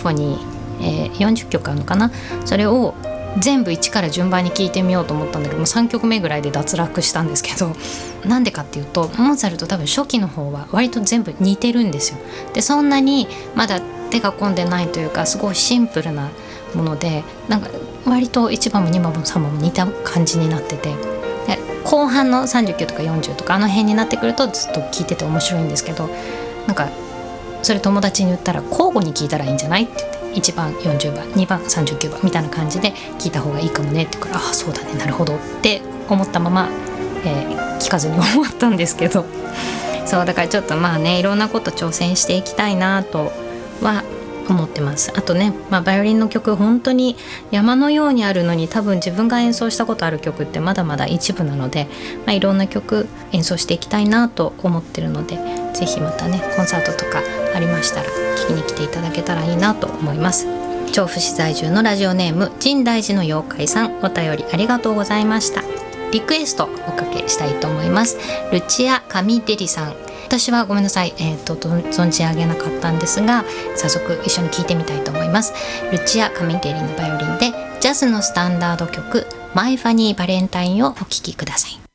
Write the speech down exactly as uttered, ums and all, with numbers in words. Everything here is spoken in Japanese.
フォニー、えー、よんじゅっきょくあるのかな。それを全部一から順番に聴いてみようと思ったんだけどもさんきょくめぐらいで脱落したんですけど、なんでかっていうとモーツァルト多分初期の方は割と全部似てるんですよ。でそんなにまだ手が込んでないというかすごいシンプルなもので、なんか割といちばんもにばんもさんばんも似た感じになってて、で後半のさんじゅっきゅうとかよんじゅうとかあの辺になってくるとずっと聴いてて面白いんですけど、なんかそれ友達に言ったら交互に聴いたらいいんじゃないって言って、いちばんよんじゅうばんにばんさんじゅうきゅうばんみたいな感じで聴いた方がいいかもねって言うから、ああそうだねなるほどって思ったまま、えー、聞かずに思ったんですけどそうだからちょっとまあねいろんなこと挑戦していきたいなとは思ってます。あとね、まあ、バイオリンの曲本当に山のようにあるのに多分自分が演奏したことある曲ってまだまだ一部なので、まあ、いろんな曲演奏していきたいなと思ってるので、ぜひまたねコンサートとかありましたら聴きに来ていただけたらいいなと思います。調布市在住のラジオネーム深大寺の妖怪さん、お便りありがとうございました。リクエストおかけしたいと思います。ルチア・カミデリさん、私はごめんなさい、えー、と存じ上げなかったんですが早速一緒に聴いてみたいと思います。ルチア・カミデリのバイオリンでジャズのスタンダード曲マイ・ファニー・バレンタインをお聴きください。